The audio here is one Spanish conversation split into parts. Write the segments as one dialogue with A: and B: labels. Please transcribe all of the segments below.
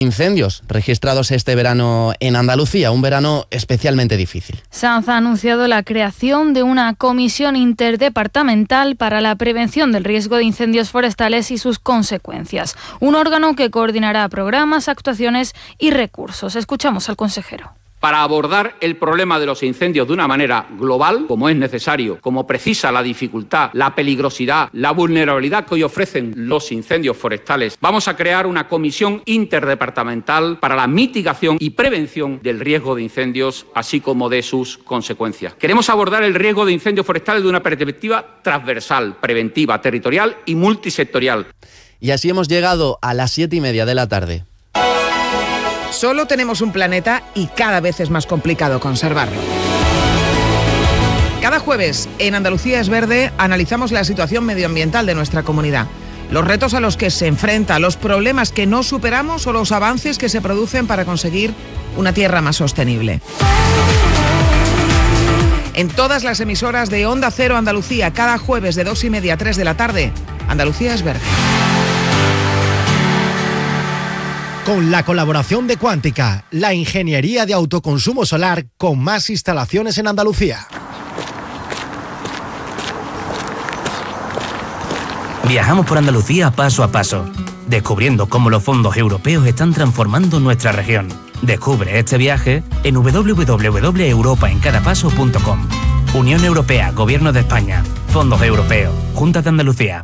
A: Incendios registrados este verano en Andalucía, un verano especialmente difícil.
B: Sanz ha anunciado la creación de una comisión interdepartamental para la prevención del riesgo de incendios forestales y sus consecuencias. Un órgano que coordinará programas, actuaciones y recursos. Escuchamos al consejero.
C: Para abordar el problema de los incendios de una manera global, como es necesario, como precisa la dificultad, la peligrosidad, la vulnerabilidad que hoy ofrecen los incendios forestales, vamos a crear una comisión interdepartamental para la mitigación y prevención del riesgo de incendios, así como de sus consecuencias. Queremos abordar el riesgo de incendios forestales de una perspectiva transversal, preventiva, territorial y multisectorial.
A: Y así hemos llegado a las 7:30 de la tarde.
D: Solo tenemos un planeta y cada vez es más complicado conservarlo. Cada jueves en Andalucía es Verde analizamos la situación medioambiental de nuestra comunidad, los retos a los que se enfrenta, los problemas que no superamos o los avances que se producen para conseguir una tierra más sostenible. En todas las emisoras de Onda Cero Andalucía, cada jueves de 2:30 a 3 de la tarde, Andalucía es Verde.
E: Con la colaboración de Cuántica, la ingeniería de autoconsumo solar con más instalaciones en Andalucía.
F: Viajamos por Andalucía paso a paso, descubriendo cómo los fondos europeos están transformando nuestra región. Descubre este viaje en www.europaencadapaso.com. Unión Europea, Gobierno de España, Fondos Europeos, Junta de Andalucía.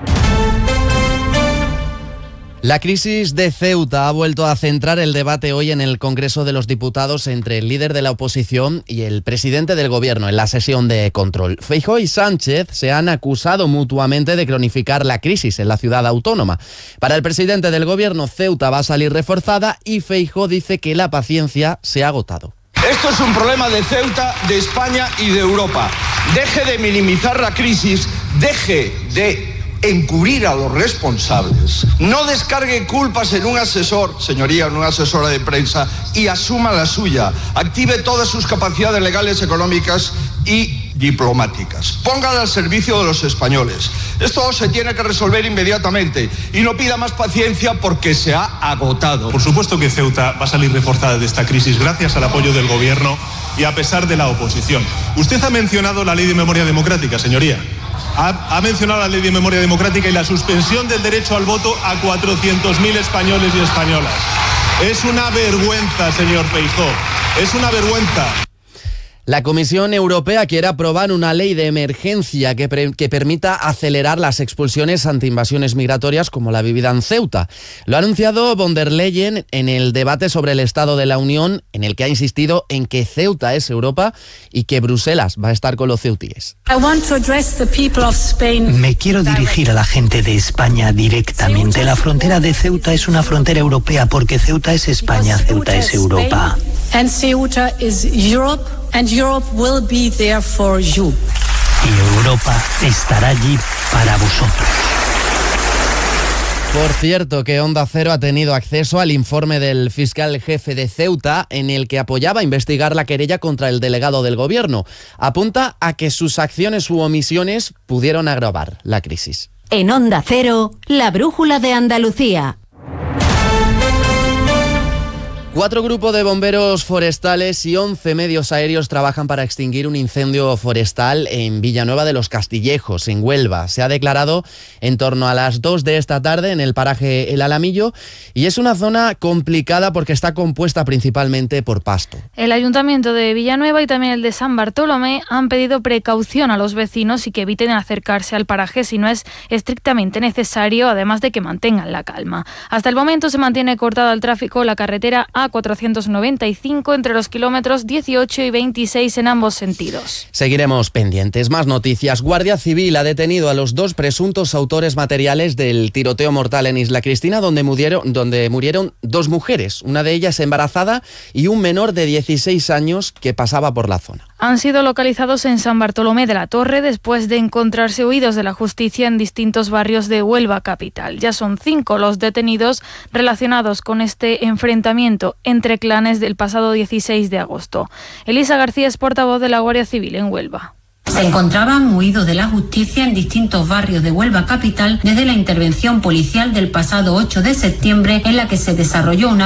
A: La crisis de Ceuta ha vuelto a centrar el debate hoy en el Congreso de los Diputados entre el líder de la oposición y el presidente del Gobierno en la sesión de control. Feijóo y Sánchez se han acusado mutuamente de cronificar la crisis en la ciudad autónoma. Para el presidente del Gobierno, Ceuta va a salir reforzada y Feijóo dice que la paciencia se ha agotado.
G: Esto es un problema de Ceuta, de España y de Europa. Deje de minimizar la crisis, deje de encubrir a los responsables, no descargue culpas en un asesor, señoría, en una asesora de prensa, y asuma la suya. Active todas sus capacidades legales, económicas y diplomáticas. Póngala al servicio de los españoles. Esto se tiene que resolver inmediatamente y no pida más paciencia porque se ha agotado.
H: Por supuesto que Ceuta va a salir reforzada de esta crisis gracias al apoyo del Gobierno y a pesar de la oposición. Usted ha mencionado la Ley de Memoria Democrática, señoría. Ha mencionado la Ley de Memoria Democrática y la suspensión del derecho al voto a 400.000 españoles y españolas. Es una vergüenza, señor Feijóo. Es una vergüenza.
A: La Comisión Europea quiere aprobar una ley de emergencia que permita acelerar las expulsiones ante invasiones migratorias como la vivida en Ceuta. Lo ha anunciado von der Leyen en el debate sobre el Estado de la Unión, en el que ha insistido en que Ceuta es Europa y que Bruselas va a estar con los ceutíes.
I: Me quiero dirigir a la gente de España directamente. La frontera de Ceuta es una frontera europea porque Ceuta es España, Ceuta es Europa.
J: And Ceuta is Europe, and Europe will be there for you.
I: Y Europa estará allí para vosotros.
A: Por cierto, que Onda Cero ha tenido acceso al informe del fiscal jefe de Ceuta en el que apoyaba investigar la querella contra el delegado del Gobierno. Apunta a que sus acciones u omisiones pudieron agravar la crisis.
K: En Onda Cero, la brújula de Andalucía.
A: 4 grupos de bomberos forestales y 11 medios aéreos trabajan para extinguir un incendio forestal en Villanueva de los Castillejos, en Huelva. Se ha declarado en torno a las 2 de esta tarde en el paraje El Alamillo y es una zona complicada porque está compuesta principalmente por pasto.
B: El Ayuntamiento de Villanueva y también el de San Bartolomé han pedido precaución a los vecinos y que eviten acercarse al paraje si no es estrictamente necesario, además de que mantengan la calma. Hasta el momento se mantiene cortada al tráfico la carretera A495 entre los kilómetros 18 y 26 en ambos sentidos.
A: Seguiremos pendientes. Más noticias. Guardia Civil ha detenido a los 2 presuntos autores materiales del tiroteo mortal en Isla Cristina, donde murieron 2 mujeres, una de ellas embarazada y un menor de 16 años que pasaba por la zona.
B: Han sido localizados en San Bartolomé de la Torre después de encontrarse huidos de la justicia en distintos barrios de Huelva capital. Ya son 5 los detenidos relacionados con este enfrentamiento entre clanes del pasado 16 de agosto. Elisa García es portavoz de la Guardia Civil en Huelva.
L: Se encontraban huidos de la justicia en distintos barrios de Huelva capital desde la intervención policial del pasado 8 de septiembre en la que se desarrolló una